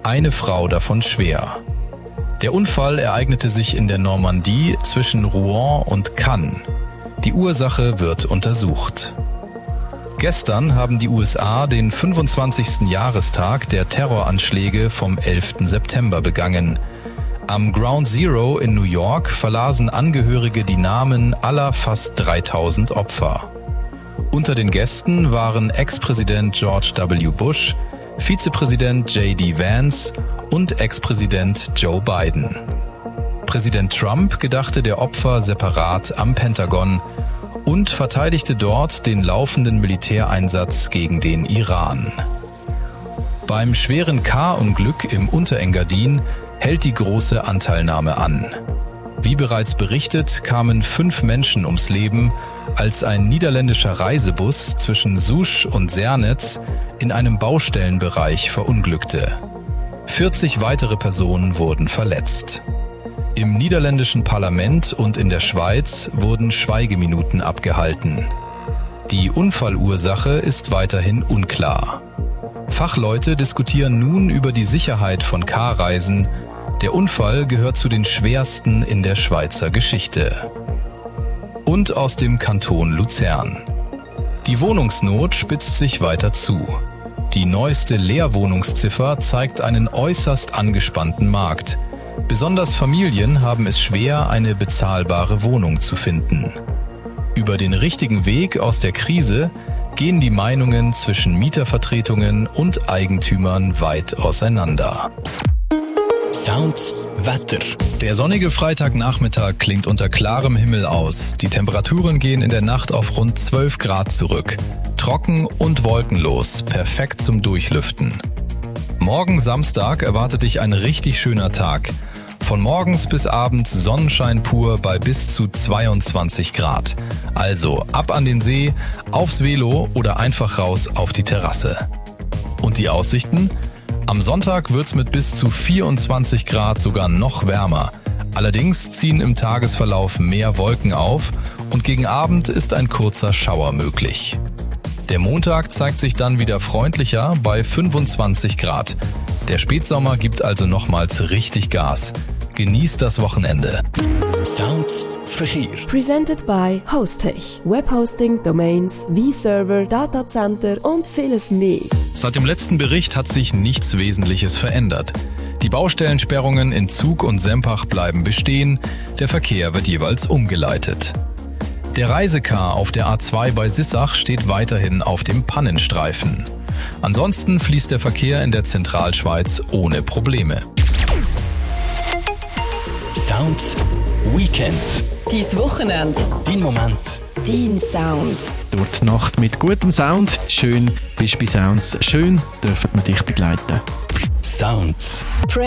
eine Frau davon schwer. Der Unfall ereignete sich in der Normandie zwischen Rouen und Cannes. Die Ursache wird untersucht. Gestern haben die USA den 25. Jahrestag der Terroranschläge vom 11. September begangen. Am Ground Zero in New York verlasen Angehörige die Namen aller fast 3000 Opfer. Unter den Gästen waren Ex-Präsident George W. Bush, Vizepräsident J.D. Vance und Ex-Präsident Joe Biden. Präsident Trump gedachte der Opfer separat am Pentagon und verteidigte dort den laufenden Militäreinsatz gegen den Iran. Beim schweren Car-Unglück im Unterengadin hält die große Anteilnahme an. Wie bereits berichtet, kamen 5 Menschen ums Leben, als ein niederländischer Reisebus zwischen Souche und Zernez in einem Baustellenbereich verunglückte. 40 weitere Personen wurden verletzt. Im niederländischen Parlament und in der Schweiz wurden Schweigeminuten abgehalten. Die Unfallursache ist weiterhin unklar. Fachleute diskutieren nun über die Sicherheit von Car-Reisen. Der Unfall gehört zu den schwersten in der Schweizer Geschichte. Und aus dem Kanton Luzern. Die Wohnungsnot spitzt sich weiter zu. Die neueste Leerwohnungsziffer zeigt einen äußerst angespannten Markt. Besonders Familien haben es schwer, eine bezahlbare Wohnung zu finden. Über den richtigen Weg aus der Krise gehen die Meinungen zwischen Mietervertretungen und Eigentümern weit auseinander. Sounds Wetter. Der sonnige Freitagnachmittag klingt unter klarem Himmel aus. Die Temperaturen gehen in der Nacht auf rund 12 Grad zurück. Trocken und wolkenlos, perfekt zum Durchlüften. Morgen Samstag erwartet dich ein richtig schöner Tag. Von morgens bis abends Sonnenschein pur bei bis zu 22 Grad. Also ab an den See, aufs Velo oder einfach raus auf die Terrasse. Und die Aussichten? Am Sonntag wird's mit bis zu 24 Grad sogar noch wärmer. Allerdings ziehen im Tagesverlauf mehr Wolken auf und gegen Abend ist ein kurzer Schauer möglich. Der Montag zeigt sich dann wieder freundlicher bei 25 Grad. Der Spätsommer gibt also nochmals richtig Gas. Genießt das Wochenende. Sounds Verkehr. Presented by Hostech. Webhosting, Domains, V-Server, Datacenter und vieles mehr. Seit dem letzten Bericht hat sich nichts Wesentliches verändert. Die Baustellensperrungen in Zug und Sempach bleiben bestehen, der Verkehr wird jeweils umgeleitet. Der Reisekar auf der A2 bei Sissach steht weiterhin auf dem Pannenstreifen. Ansonsten fließt der Verkehr in der Zentralschweiz ohne Probleme. Sounds Weekend. Dein Wochenende. Dein Moment. Dein Sound. Durch die Nacht mit gutem Sound. Schön bist du bei Sounds. Schön dürfen wir dich begleiten. Sounds.